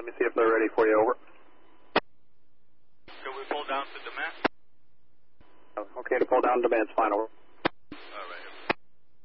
Let me see if they're ready for you. Over. Can we pull down to demand? Okay, to pull down demand's fine. Over.